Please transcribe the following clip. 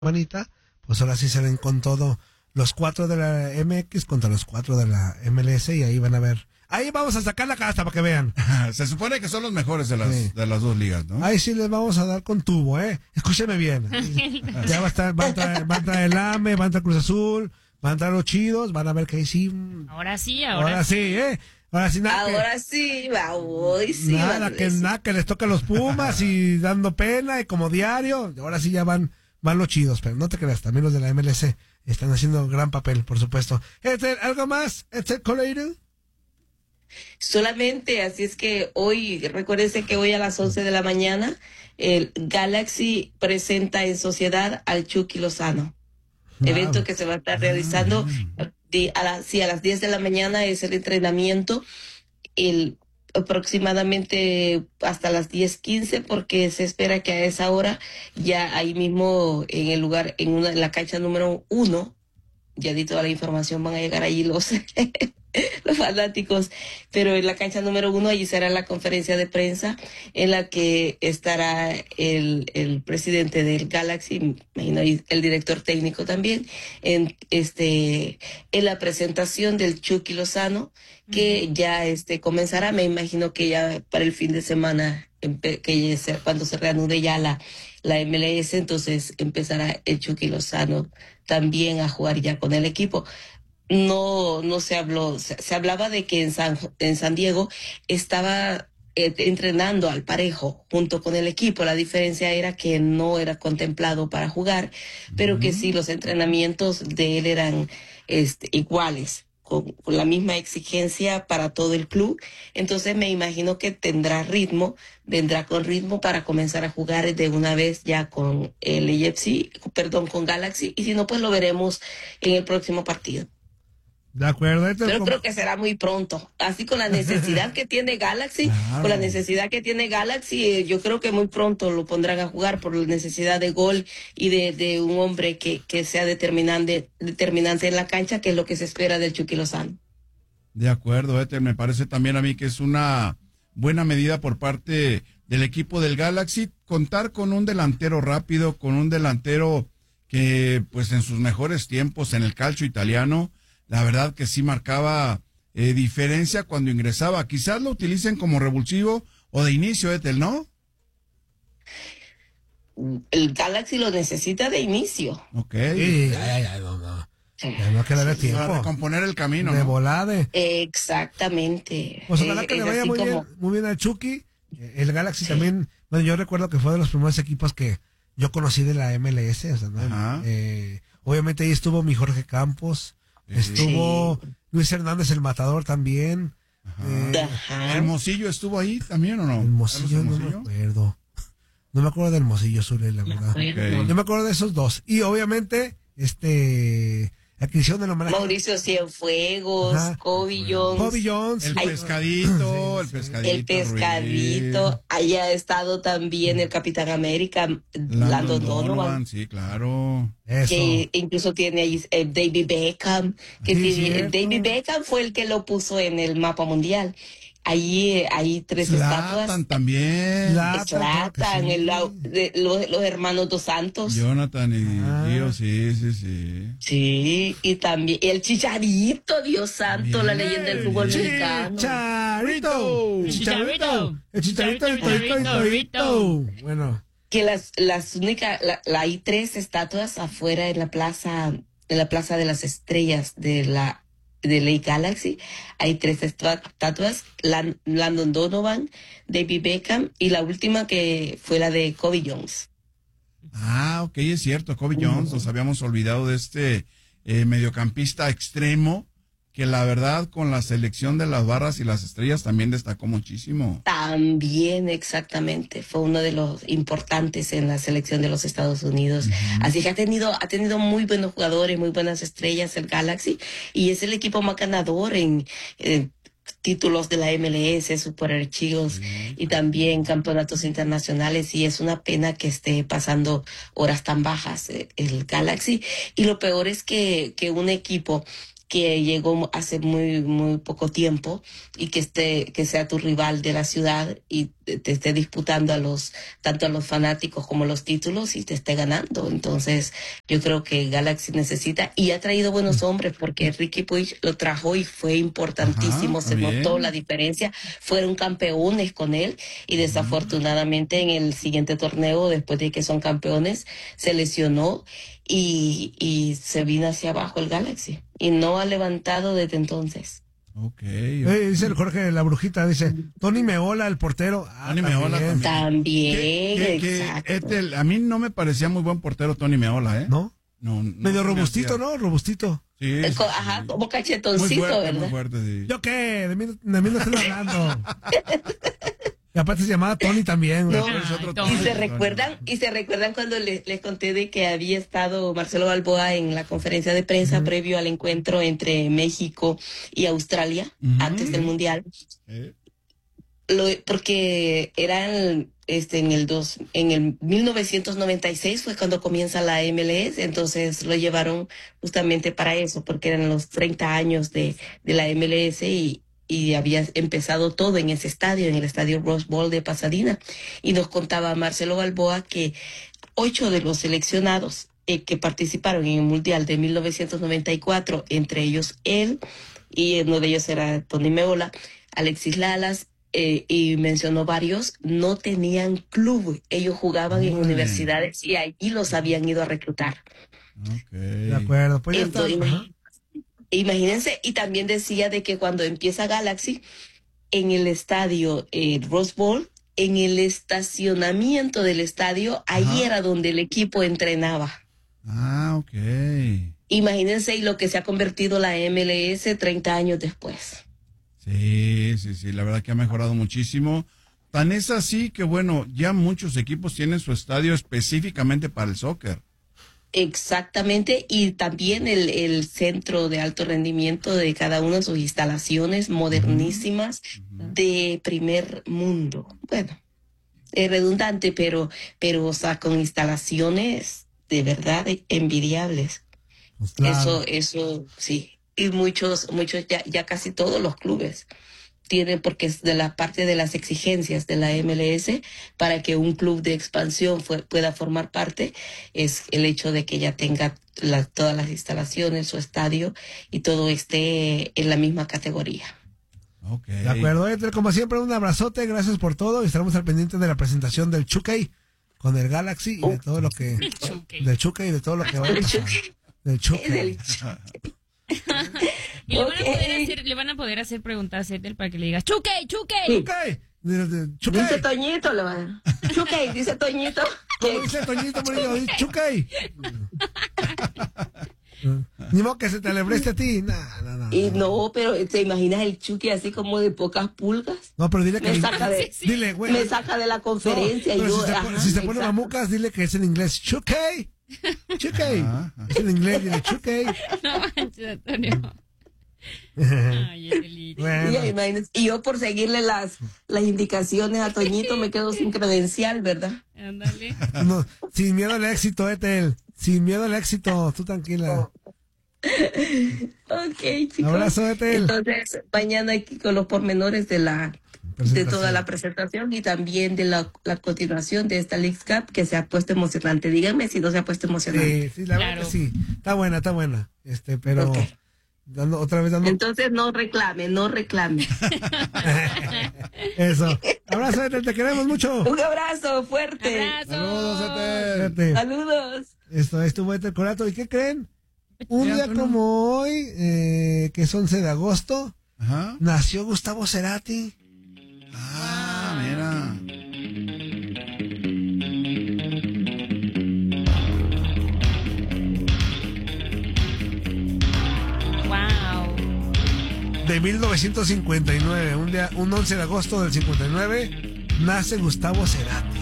manita, pues ahora sí se ven con todo los 4 de la MX contra los 4 de la MLS y ahí van a ver. Ahí vamos a sacar la casta para que vean. Se supone que son los mejores de las dos ligas, ¿no? Ahí sí les vamos a dar con tubo, Escúcheme bien. Ya va a estar, va a entrar el AME, va a entrar Cruz Azul, van a entrar los chidos, van a ver que ahí sí. Ahora sí, Ahora sí, Ahora sí, nada. Ahora sí, hoy sí. Nada que les toca los Pumas y dando pena y como diario. Ahora sí ya van los chidos, pero no te creas, también los de la MLC están haciendo gran papel, por supuesto. ¿Algo más, Coleiro? Solamente, así es que hoy, recuérdense que hoy a las 11 de la mañana, el Galaxy presenta en sociedad al Chucky Lozano. Evento que se va a estar realizando a las 10 de la mañana es el entrenamiento, aproximadamente hasta las 10:15, porque se espera que a esa hora ya ahí mismo en el lugar, en la cancha número 1, ya di toda la información, van a llegar allí los los fanáticos, pero en la cancha número 1 allí será la conferencia de prensa en la que estará el presidente del Galaxy, imagino, y el director técnico también, en la presentación del Chucky Lozano, que ya comenzará, me imagino que ya para el fin de semana, cuando se reanude ya la MLS, entonces empezará el Chucky Lozano también a jugar ya con el equipo. No se habló, se hablaba de que en San Diego estaba entrenando al parejo junto con el equipo. La diferencia era que no era contemplado para jugar, pero que sí, los entrenamientos de él eran iguales, con la misma exigencia para todo el club. Entonces me imagino que vendrá con ritmo para comenzar a jugar de una vez ya con con Galaxy, y si no, pues lo veremos en el próximo partido. De acuerdo. Pero creo que será muy pronto. Así con la necesidad que tiene Galaxy, yo creo que muy pronto lo pondrán a jugar por la necesidad de gol y de un hombre que sea determinante en la cancha, que es lo que se espera del Chucky Lozano. De acuerdo, me parece también a mí que es una buena medida por parte del equipo del Galaxy contar con un delantero rápido, con un delantero que pues en sus mejores tiempos en el calcio italiano, la verdad que sí marcaba diferencia cuando ingresaba. Quizás lo utilicen como revulsivo o de inicio, ¿no? El Galaxy lo necesita de inicio. Ok. Sí, no. Ya no quedará tiempo. Para recomponer el camino, de ¿no? volada. Exactamente. Pues ojalá que le vaya muy bien al Chucky. El Galaxy también, bueno, yo recuerdo que fue de los primeros equipos que yo conocí de la MLS, o sea, ¿no? Obviamente ahí estuvo mi Jorge Campos. Estuvo Luis Hernández, el matador, también. ¿Hermosillo estuvo ahí también o no? Hermosillo, no me acuerdo. No me acuerdo de Hermosillo, Zule, la verdad. Okay. Yo me acuerdo de esos dos. Y obviamente, la que hicieron del homenaje. Mauricio Cienfuegos, Kobe Jones. El pescadito. Ahí ha estado también el Capitán América, Landon Donovan. Sí, claro. Eso. Que incluso tiene ahí David Beckham. David Beckham fue el que lo puso en el mapa mundial. Ahí hay 3 estatuas. Zlatan también. Zlatan, los hermanos Dos Santos. Jonathan y Dio, sí. Sí, y también el Chicharito, Dios santo, la leyenda del fútbol mexicano. Chicharito. Bueno. Que hay 3 estatuas afuera en la plaza de las estrellas de la Galaxy. Hay 3 estatuas, Landon Donovan, David Beckham, y la última que fue la de Kobe Jones. Ok, es cierto, Kobe Jones, nos habíamos olvidado de este mediocampista extremo, que la verdad con la selección de las barras y las estrellas también destacó muchísimo. También, exactamente, fue uno de los importantes en la selección de los Estados Unidos. Así que ha tenido muy buenos jugadores, muy buenas estrellas el Galaxy, y es el equipo más ganador en títulos de la MLS, Super Archivos y también campeonatos internacionales, y es una pena que esté pasando horas tan bajas el Galaxy. Y lo peor es que un equipo que llegó hace muy poco tiempo y que sea tu rival de la ciudad y te esté disputando tanto a los fanáticos como los títulos y te esté ganando. Entonces yo creo que Galaxy necesita, y ha traído buenos hombres, porque Riqui Puig lo trajo y fue importantísimo. Se notó la diferencia, fueron campeones con él, y desafortunadamente en el siguiente torneo, después de que son campeones, se lesionó y se vino hacia abajo el Galaxy y no ha levantado desde entonces. Okay. Dice el Jorge La Brujita, dice Tony Meola, el portero. Tony Meola también. Exacto. A mí no me parecía muy buen portero Tony Meola, ¿eh? ¿No? No, medio robustito, ¿no? Robustito. Sí, Ajá, como cachetoncito, muy fuerte, ¿verdad? Muy fuerte, sí. ¿Yo qué? De mí no estoy hablando. Y aparte se llamaba Tony también. No, Tony. Y se recuerdan cuando les conté de que había estado Marcelo Balboa en la conferencia de prensa previo al encuentro entre México y Australia, antes del Mundial. Porque eran en el 1996 fue cuando comienza la MLS, entonces lo llevaron justamente para eso, porque eran los 30 años de la MLS y había empezado todo en ese estadio, en el estadio Rose Bowl de Pasadena. Y nos contaba Marcelo Balboa que 8 de los seleccionados que participaron en el Mundial de 1994, entre ellos él, y uno de ellos era Tony Meola, Alexis Lalas, y mencionó varios, no tenían club. Ellos jugaban en universidades y allí los habían ido a reclutar. Okay. De acuerdo. Pues entonces, imagínense, y también decía de que cuando empieza Galaxy, en el estadio Rose Bowl, en el estacionamiento del estadio, ahí era donde el equipo entrenaba. Ok. Imagínense, y lo que se ha convertido la MLS 30 años después. Sí, la verdad que ha mejorado muchísimo. Tan es así que, bueno, ya muchos equipos tienen su estadio específicamente para el soccer. Exactamente, y también el centro de alto rendimiento de cada una de sus instalaciones modernísimas de primer mundo. Bueno, es redundante, pero o sea, con instalaciones de verdad envidiables. Pues claro. Eso sí. Y muchos ya casi todos los clubes tienen, porque es de la parte de las exigencias de la MLS para que un club de expansión pueda formar parte, es el hecho de que ya tenga todas las instalaciones, su estadio y todo esté en la misma categoría. Okay. De acuerdo, Ethel, como siempre, un abrazote, gracias por todo y estaremos al pendiente de la presentación del Chucky con el Galaxy y de todo lo que del Chucky y de todo lo que va a pasar. Del Chucky. Y le van a poder hacer preguntas a Ethel para que le digas Chucky. Dice Toñito, lo van. Chucky, dice Toñito. ¿Cómo dice Toñito Murillo? Dice Chucky. Ni modo que se te alebreste a ti. No, pero ¿te imaginas el Chucky así como de pocas pulgas? No, pero dile que dile, güey, me saca de la conferencia. No, si se pone mamucas, dile que es en inglés. Chucky. Es en inglés, dile Chucky. No manches, Antonio. Ay, bueno. Y yo por seguirle las indicaciones a Toñito me quedo sin credencial, ¿verdad? Ándale. No, sin miedo al éxito, Ethel. Sin miedo al éxito, tú tranquila. Ok, chicos. Abrazo, Ethel. Entonces, mañana aquí con los pormenores de toda la presentación y también de la continuación de esta Leagues Cup, que se ha puesto emocionante. Díganme si no se ha puesto emocionante. Sí, la verdad que sí. Está buena. Pero okay. Otra vez dando. Entonces no reclame. Eso. Abrazo, Ethel, te queremos mucho. Un abrazo fuerte. Abrazo. Saludos. Esto estuvo Ethel Corato. ¿Y qué creen? Un día como hoy, que es 11 de agosto, nació Gustavo Cerati. Mira. Wow. De 1959, un 11 de agosto del 59, nace Gustavo Cerati.